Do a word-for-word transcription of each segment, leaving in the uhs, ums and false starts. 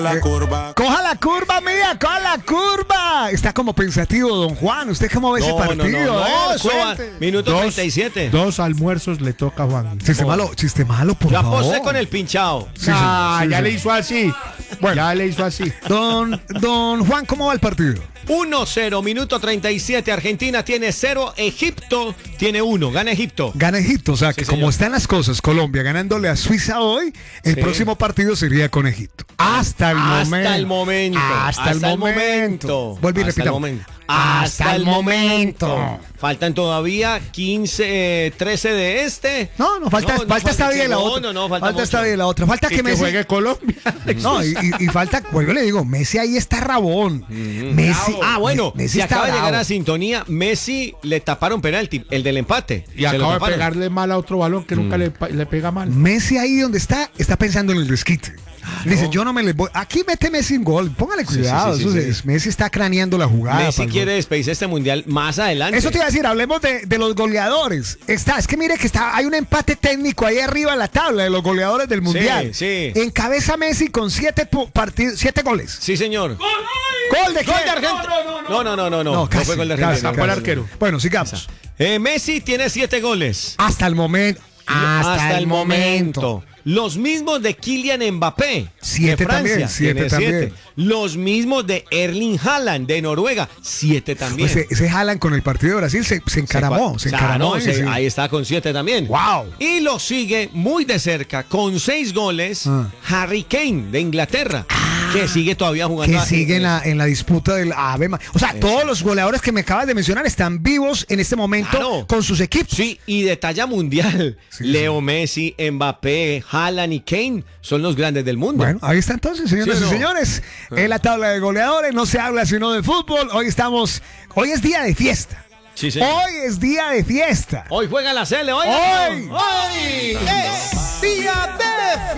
La curva. Coja la curva, mía, coja la curva. Está como pensativo, don Juan. ¿Usted cómo ve No, ese no, partido? no, no, A ver, eso va- cuente. Minuto Dos, treinta y siete. dos almuerzos le toca a Juan. Chiste malo, chiste malo, por Yo favor. aposté con el pinchado. Sí, ah, sí, sí, ya sí. le hizo así. Bueno, ya le hizo así. Don, don Juan, ¿cómo va el partido? uno cero, minuto treinta y siete. Argentina tiene cero, Egipto tiene uno. Gana Egipto. Gana Egipto, o sea que Sí, como señor. están las cosas, Colombia ganándole a Suiza hoy, el Sí. próximo partido sería con Egipto. Hasta el Hasta momento. el momento. Hasta, el momento. Vuelve y Hasta el repitamos. momento. Hasta el momento. Faltan todavía quince, eh, trece de este. No, no, falta, No, no, falta esta falta- vida y la no, otra. no, no, falta falta esta mucho. vida y la otra. Falta Y que que Messi. juegue Colombia. No, y, y- y falta, pues yo le digo, Messi ahí está rabón. Messi. Ah, bueno, Messi si está acaba de llegar bravo. a sintonía, Messi le taparon penalti, el del empate. Y Se lo acaba de taparon. pegarle mal a otro balón que nunca le, pa- le pega mal. Messi ahí donde está, está pensando en el desquite. Dice, yo no me le voy. Aquí mete Messi un gol. Póngale Sí, sí, cuidado. sí, eso sí, es- sí. Messi está craneando la jugada. Messi pa'l quiere gol. despedirse este mundial más adelante. Eso te iba a decir, hablemos de, de los goleadores. Está, es que mire que está, hay un empate técnico ahí arriba en la tabla de los goleadores del mundial. sí. Encabeza Messi con siete pu- partidos, siete goles. Sí, señor. ¿Gol de Gol quién? de Argentina. No, no, no, no, no. No, No casi, fue gol de casi, Argentina. Sacó el casi. arquero. Bueno, sigamos. Eh, Messi tiene siete goles. Hasta el momento. Hasta, el momento. Los mismos de Kylian Mbappé. Siete de Francia, también, siete tiene también. siete. Los mismos de Erling Haaland de Noruega. Siete también. Ese, ese Haaland con el partido de Brasil se, se encaramó. Se Claro, encaramó. se- sí. ahí está con siete también. Wow. Y lo sigue muy de cerca con seis goles Ah. Harry Kane de Inglaterra, que sigue todavía jugando. Que a- sigue en la, en la disputa del Ave Ma- O sea, todos los goleadores que me acabas de mencionar están vivos en este momento Claro. con sus equipos. Sí, y de talla mundial. Sí, Leo sí. Messi, Mbappé, Haaland y Kane son los grandes del mundo. Bueno, ahí está entonces, señoras ¿Sí o y no? señores. En la tabla de goleadores no se habla sino de fútbol. Hoy estamos, hoy es día de fiesta. Sí, señor. Hoy es día de fiesta. Hoy juega la Cele, hoy. Hoy. Hoy es día de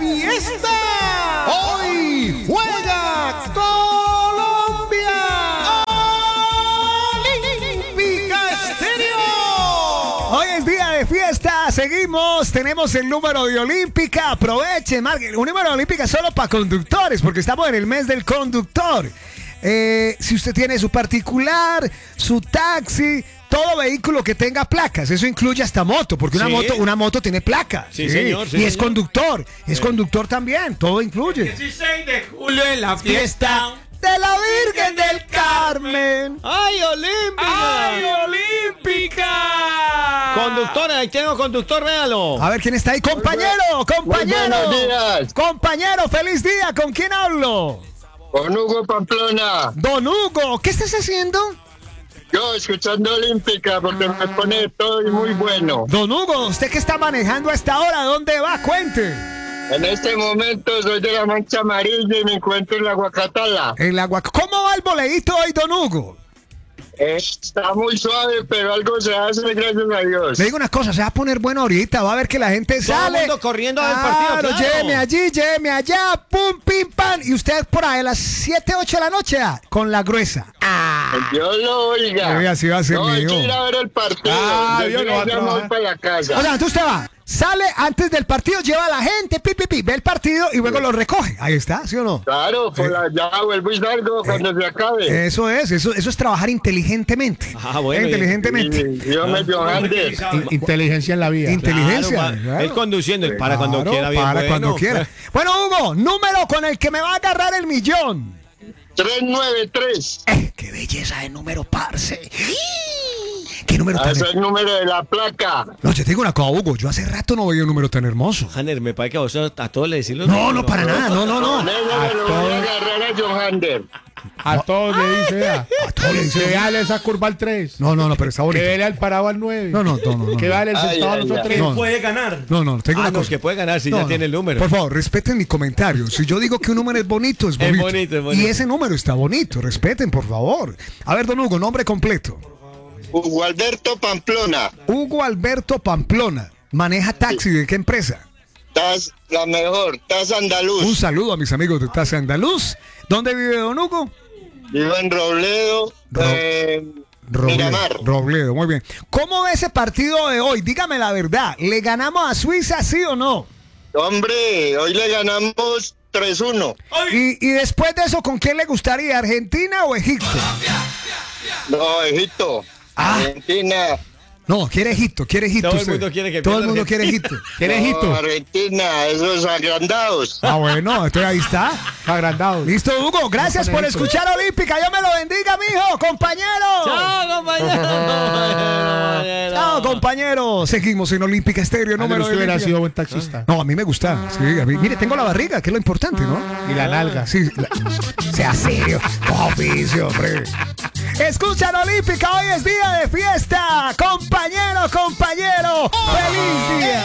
fiesta. Hoy juega Colombia. Olímpica Estéreo. Hoy es día de fiesta. Seguimos. Tenemos el número de Olímpica. Aprovechen, marquen. Un número de Olímpica solo para conductores, porque estamos en el mes del conductor. Eh, si usted tiene su particular, su taxi, todo vehículo que tenga placas, eso incluye hasta moto, porque una Sí. moto, una moto tiene placa. Sí, señor, sí, y es señor. conductor, es conductor también, todo incluye. dieciséis de julio en la fiesta. De la Virgen del Carmen. ¡Ay, Olímpica! ¡Ay, Olímpica! Conductora, ahí tengo conductor, véalo. A ver quién está ahí, compañero, compañero. buenos días. Compañero, feliz día. ¿Con quién hablo? Con Hugo Pamplona. Don Hugo, ¿qué estás haciendo? Yo escuchando Olímpica porque me pone todo y muy bueno. Don Hugo, ¿usted qué está manejando a esta hora? ¿Dónde va? Cuente. En este momento soy de la Mancha Amarilla y me encuentro en la Guacatala. En la Guac- ¿Cómo va el boleíto hoy, don Hugo? Eh, está muy suave, pero algo se hace, gracias a Dios. Le digo una cosa, se va a poner bueno ahorita, va a ver que la gente Todo el sale. mundo corriendo a ver el partido, claro. Lléveme allí, lléveme allá, pum, pim, pam. Y usted por ahí a las siete, ocho de la noche, ah, con la gruesa. Dios lo oiga. Oiga, así va a ser no, hay mío. que ir a ver el partido. Ah, Yo Dios lo va a ya me voy trabajar. para la O casa. sea, entonces usted va, sale antes del partido, lleva a la gente, pi, pi, pi, ve el partido y luego lo recoge. Ahí está, ¿sí o no? Claro, por la, ya vuelvo y salgo cuando se acabe. Eso es, eso, eso es trabajar inteligentemente. Ah, bueno, Eh, inteligentemente. Y Dios me dio antes. In- Inteligencia en la vida. Inteligencia. Claro, claro. Él conduciendo, él para cuando Claro, quiera, bien para bueno. cuando quiera. Bueno, Hugo, número con el que me va a agarrar el millón. tres nueve tres. Eh, qué belleza de número, parce. ¿Qué número tan Ese es hermoso? el número de la placa. No, yo te digo una cosa, Hugo. Yo hace rato no veía un número tan hermoso. Hanner, me parece que a vos a todos le decís los No, números. no, para nada. No, no, no. Luego me lo voy a agarrar a Johander. A todos le dice, vea. A todos le dice. Que dale esa curva al tres. No, no, no, pero está Que bonito. dele al parado al nueve. No, no, no, no, no. Que dale el Ay, sentado a ay, los ay. tres. No. Puede ganar. No, no, tengo Ah, una no, cosa. que puede ganar si No, ya no. tiene el número. Por favor, respeten mi comentario. Si yo digo que un número es bonito, es Es bonito. bonito, es bonito. Y ese número está bonito. Respeten, por favor. A ver, don Hugo, nombre completo. Hugo Alberto Pamplona. Hugo Alberto Pamplona. Maneja taxi. ¿De qué empresa? Estás la mejor. Estás Un andaluz. saludo a mis amigos de Taza Andaluz. ¿Dónde vive don Hugo? Vivo en Robledo. Ro- eh, Miramar. Robledo, muy bien. ¿Cómo ve ese partido de hoy? Dígame la verdad. ¿Le ganamos a Suiza, sí o no? Hombre, hoy le ganamos tres uno. Y, y después de eso, ¿con quién le gustaría? ¿Argentina o Egipto? No, Egipto. Ah. Argentina. No, quiere Egipto, quiere Egipto. Todo el usted. mundo quiere que Todo el pierda mundo Argentina. quiere Egipto. ¿Quiere No, Egipto? Argentina, esos agrandados. Ah, bueno, entonces ahí está. Agrandado. Listo, Hugo. Gracias por Egipto. escuchar Olímpica. Dios me lo bendiga, mijo, compañero. ¡Chao, compañero! Chao, compañero. Seguimos en Olímpica Estéreo, Número número usted hubiera Olímpica. sido buen taxista. No, a mí me gusta. Sí, a mí- Mire, tengo la barriga, que es lo importante, ¿no? Y la nalga. Sí, la- sea serio, oficio, hombre. Escuchan Olímpica, hoy es día de fiesta. Compañero, compañero, feliz día.